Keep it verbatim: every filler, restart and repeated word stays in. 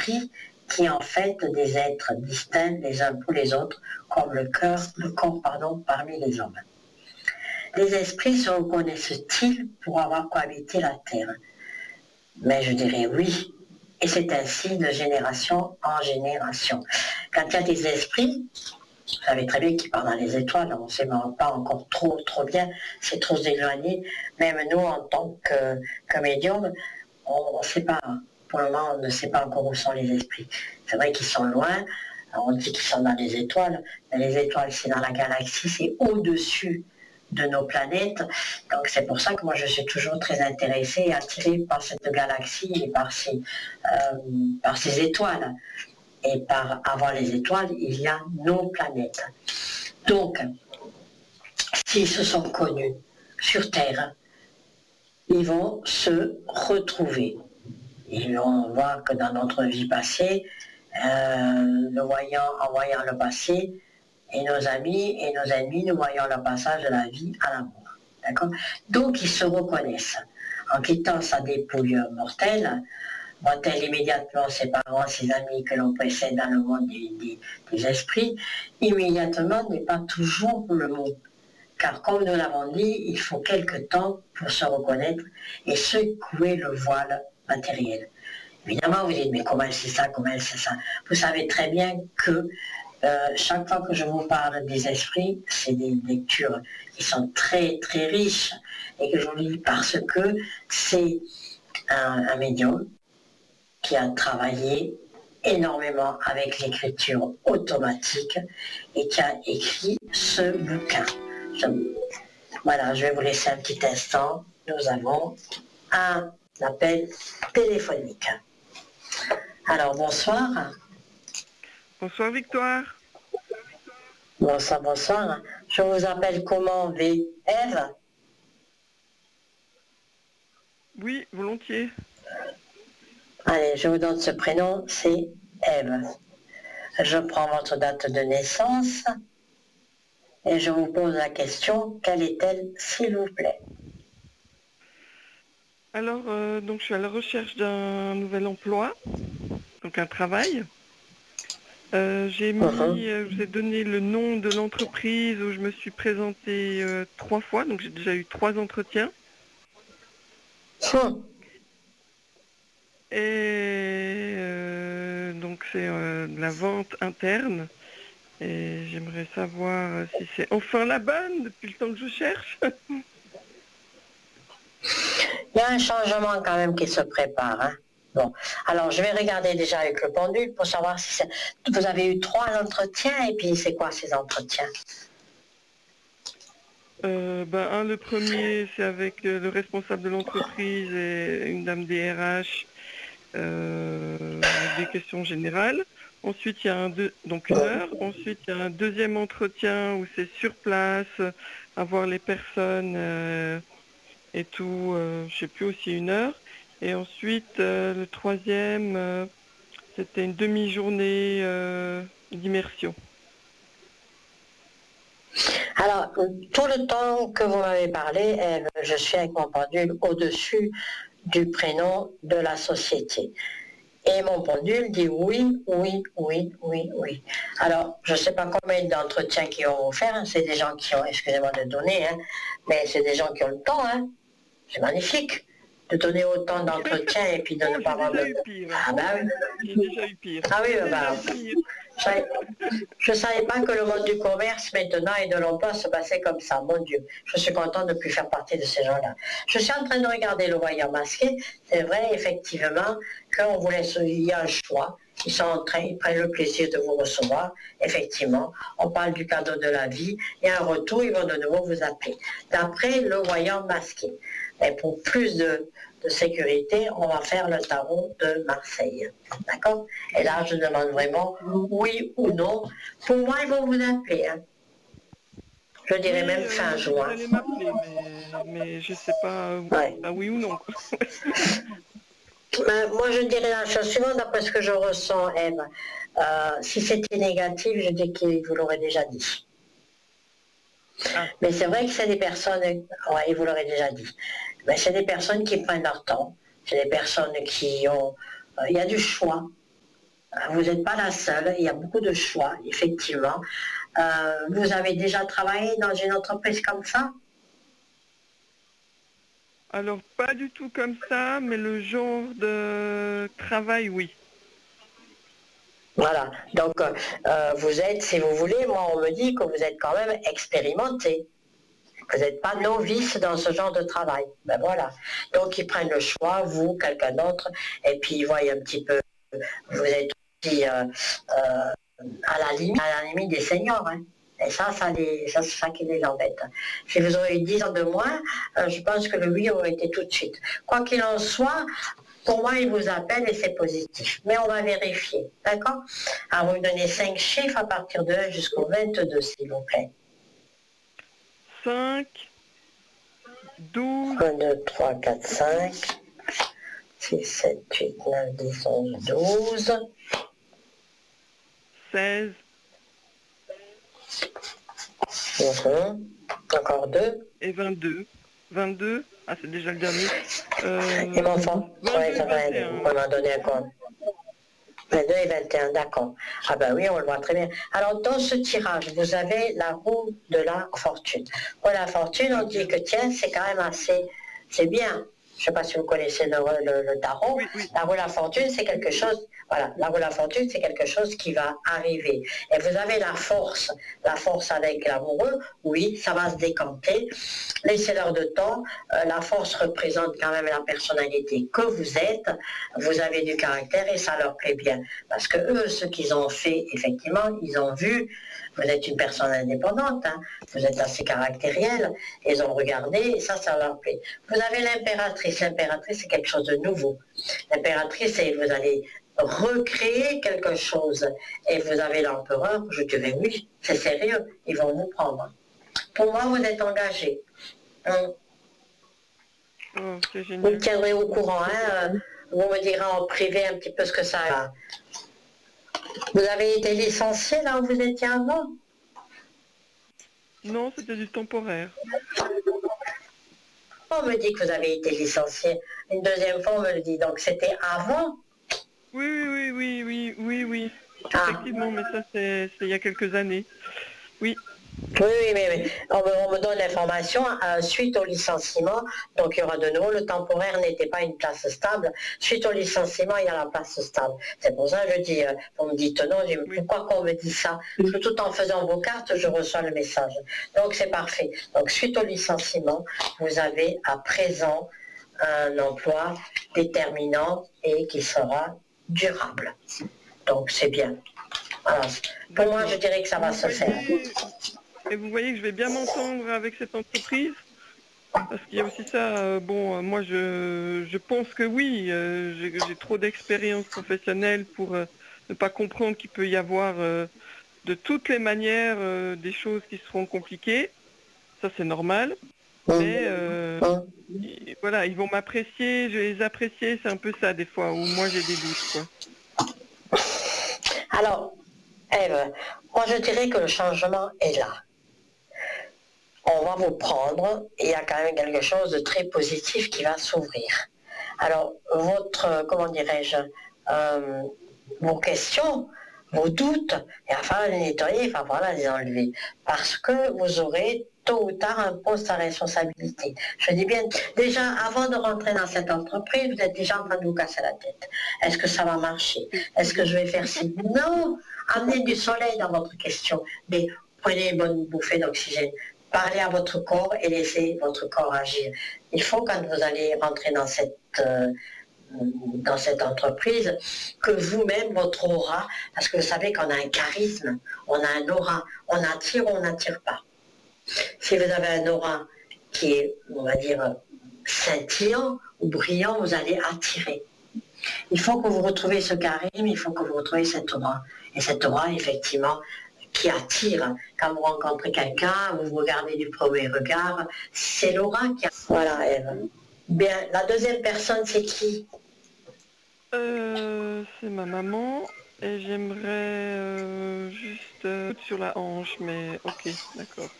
esprits qui en fait des êtres distincts les uns pour les autres, comme le cœur, le corps, pardon, parmi les hommes. Les esprits se reconnaissent-ils pour avoir cohabité la terre? Mais je dirais oui, et c'est ainsi de génération en génération. Quand il y a des esprits, vous savez très bien qu'ils parlent dans les étoiles, on ne sait pas encore trop, trop bien, c'est trop éloigné. Même nous, en tant que, que médium, on ne sait pas, pour le moment, on ne sait pas encore où sont les esprits. C'est vrai qu'ils sont loin, on dit qu'ils sont dans les étoiles, mais les étoiles, c'est dans la galaxie, c'est au-dessus de nos planètes. Donc c'est pour ça que moi je suis toujours très intéressée et attirée par cette galaxie et par ces, euh, par ces étoiles. Et par avant les étoiles, il y a nos planètes. Donc, s'ils se sont connus sur Terre, ils vont se retrouver. Et on voit que dans notre vie passée, euh, le voyant, en voyant le passé, et nos amis et nos ennemis, nous voyons le passage de la vie à la mort. D'accord? Donc, ils se reconnaissent. En quittant sa dépouille mortelle, voit-elle immédiatement ses parents, ses amis que l'on précède dans le monde des, des, des esprits, immédiatement n'est pas toujours le mot. Car comme nous l'avons dit, il faut quelque temps pour se reconnaître et secouer le voile matériel. Évidemment, vous dites, mais comment c'est ça, comment c'est ça? Vous savez très bien que euh, chaque fois que je vous parle des esprits, c'est des lectures qui sont très très riches et que je vous lis parce que c'est un, un médium qui a travaillé énormément avec l'écriture automatique et qui a écrit ce bouquin. Je, voilà, je vais vous laisser un petit instant. Nous avons un appel téléphonique. Alors, bonsoir. Bonsoir Victoire. Bonsoir, bonsoir. Je vous appelle comment, V? Ève? Oui, volontiers. Allez, je vous donne ce prénom, c'est Ève. Je prends votre date de naissance et je vous pose la question, quelle est-elle, s'il vous plaît? Alors, euh, donc je suis à la recherche d'un nouvel emploi, donc un travail. Euh, j'ai mis, Uh-huh. euh, je vous ai donné le nom de l'entreprise où je me suis présentée euh, trois fois, donc j'ai déjà eu trois entretiens. Hum. Et euh, donc c'est euh, de la vente interne. Et j'aimerais savoir si c'est enfin la bonne depuis le temps que je cherche. Il y a un changement quand même qui se prépare. Hein. Bon, alors je vais regarder déjà avec le pendule pour savoir si c'est... Vous avez eu trois entretiens et puis c'est quoi ces entretiens? Euh, ben, un, le premier, c'est avec euh, le responsable de l'entreprise et une dame des R H, euh, avec des questions générales. Ensuite, il y a un deux, donc une heure. Ensuite, il y a un deuxième entretien où c'est sur place, à voir les personnes euh, et tout. Euh, je sais plus, aussi une heure. Et ensuite, euh, le troisième, euh, c'était une demi-journée euh, d'immersion. Alors, tout le temps que vous m'avez parlé, Ève, je suis avec mon pendule au-dessus du prénom de la société. Et mon pendule dit oui, oui, oui, oui, oui. Alors, je ne sais pas combien d'entretiens qui vont vous faire, hein. C'est des gens qui ont, excusez-moi de donner, hein, mais c'est des gens qui ont le temps, hein. C'est magnifique de donner autant d'entretiens et puis de Oh, ne pas j'ai avoir déjà de... eu pire. Ah bah oui. J'ai déjà eu pire. Ah oui, Déjà bah, eu pire. je ne savais pas que le monde du commerce maintenant et de l'emploi se passait comme ça, mon Dieu. Je suis contente de ne plus faire partie de ces gens-là. Je suis en train de regarder le voyant masqué. C'est vrai, effectivement, qu'on vous laisse, il y a un choix. Ils sont en train, ils prennent le plaisir de vous recevoir. Effectivement, on parle du cadeau de la vie. Et un retour, ils vont de nouveau vous appeler. D'après le voyant masqué. Et pour plus de, de sécurité, on va faire le tarot de Marseille. D'accord? Et là, je demande vraiment oui ou non. Pour moi, ils vont vous appeler. Hein. Je dirais Oui, même euh, fin ils m'ont dit qu'ils juin. allaient m'appeler, mais, mais je sais pas euh, Ouais. bah, oui ou non. Quoi. Ben, moi, je dirais la chose suivante, d'après ce que je ressens, Eve. Euh, si c'était négatif, je dis qu'il vous l'aurait déjà dit. Ah. Mais c'est vrai que c'est des personnes, ouais, il vous l'aurait déjà dit, mais c'est des personnes qui prennent leur temps, c'est des personnes qui ont, euh, il y a du choix, Vous n'êtes pas la seule, il y a beaucoup de choix, effectivement. Euh, vous avez déjà travaillé dans une entreprise comme ça? Alors, pas du tout comme ça, mais le genre de travail, oui. Voilà, donc euh, vous êtes, si vous voulez, moi on me dit que vous êtes quand même expérimenté. Vous n'êtes pas novice dans ce genre de travail. Ben voilà. Donc ils prennent le choix, vous, quelqu'un d'autre, et puis ils voient un petit peu, vous êtes aussi euh, euh, à, la limite, à la limite des seniors. Hein. Et ça, ça, les, ça c'est ça qui les embête. Si vous aurez eu dix ans de moins, euh, je pense que le oui aurait été tout de suite. Quoi qu'il en soit, pour moi, ils vous appellent et c'est positif. Mais on va vérifier. D'accord? Alors, vous me donnez cinq chiffres à partir de un jusqu'au vingt-deux, s'il vous plaît. cinq, douze, un, deux, trois, quatre, cinq, six, sept, huit, neuf, dix, onze, douze, seize, mhm. Encore deux. et vingt-deux. vingt-deux, ah c'est déjà le dernier. Euh, Et mon enfant? Oui, ça va, vingt-deux, on m'a donné un compte. vingt-deux et vingt et un, d'accord. Ah ben oui, on le voit très bien. Alors, dans ce tirage, vous avez la roue de la fortune. Pour la fortune, on dit que tiens, c'est quand même assez, c'est bien. Je ne sais pas si vous connaissez le, le, le tarot. Oui, oui. La roue de la fortune, c'est quelque chose, voilà, la roue de la fortune, c'est quelque chose qui va arriver. Et vous avez la force, la force avec l'amoureux, oui, ça va se décanter. Laissez-leur de temps. Euh, la force représente quand même la personnalité que vous êtes. Vous avez du caractère et ça leur plaît bien. Parce que eux, ce qu'ils ont fait, effectivement, ils ont vu, vous êtes une personne indépendante, hein, vous êtes assez caractériel, ils ont regardé et ça, ça leur plaît. Vous avez l'impératrice. L'impératrice, c'est quelque chose de nouveau. L'impératrice, c'est vous allez recréer quelque chose. Et vous avez l'empereur, je dirais oui, c'est sérieux, ils vont vous prendre. Pour moi, vous êtes engagé. Hein. Oh, c'est Vous génial. me tiendrez au courant, hein. Vous me direz en privé un petit peu ce que ça a. Vous avez été licencié là où vous étiez avant? Non, c'était du temporaire. On me dit que vous avez été licencié. Une deuxième fois, on me le dit. Donc c'était avant? Oui, oui, oui, oui, oui, oui. Ah. Effectivement, mais ça, c'est c'est il y a quelques années. Oui. Oui, oui, mais, mais on, me, on me donne l'information euh, suite au licenciement, donc il y aura de nouveau, le temporaire n'était pas une place stable, suite au licenciement, il y a la place stable. C'est pour ça que je dis, euh, on me dit non, je dis, Oui. pourquoi qu'on me dit ça? Parce que tout en faisant vos cartes, je reçois le message. Donc c'est parfait. Donc suite au licenciement, vous avez à présent un emploi déterminant et qui sera durable. Donc c'est bien. Voilà. Pour moi, je dirais que ça va vous se voyez, faire. Et vous voyez que je vais bien m'entendre avec cette entreprise? Parce qu'il y a aussi ça, euh, bon, euh, moi je, je pense que oui, euh, j'ai j'ai trop d'expérience professionnelle pour euh, ne pas comprendre qu'il peut y avoir euh, de toutes les manières euh, des choses qui seront compliquées. Ça c'est normal. Mais euh, Hum. et voilà, ils vont m'apprécier, je vais les apprécier, c'est un peu ça des fois, où moi j'ai des doutes, quoi. Alors, Ève, moi je dirais que le changement est là. On va vous prendre, il y a quand même quelque chose de très positif qui va s'ouvrir. Alors, votre, comment dirais-je, euh, vos questions, vos doutes, il va falloir les nettoyer, il va falloir les enlever. Parce que vous aurez tôt ou tard un poste à responsabilité. Je dis bien, déjà, avant de rentrer dans cette entreprise, vous êtes déjà en train de vous casser la tête. Est-ce que ça va marcher? Est-ce que je vais faire ci? Non! Amenez du soleil dans votre question, mais prenez une bonne bouffée d'oxygène. Parlez à votre corps et laissez votre corps agir. Il faut, quand vous allez rentrer dans cette, euh, dans cette entreprise, que vous-même, votre aura, parce que vous savez qu'on a un charisme, on a un aura, on attire ou on n'attire pas. Si vous avez un aura qui est, on va dire, scintillant ou brillant, vous allez attirer. Il faut que vous retrouviez ce charisme, il faut que vous retrouviez cette aura. Et cette aura, effectivement, qui attire. Quand vous rencontrez quelqu'un, vous vous regardez du premier regard, c'est l'aura qui attire. Voilà, Ève. Bien, la deuxième personne, c'est qui? Euh, c'est ma maman et j'aimerais euh, juste euh, sur la hanche, mais ok, d'accord.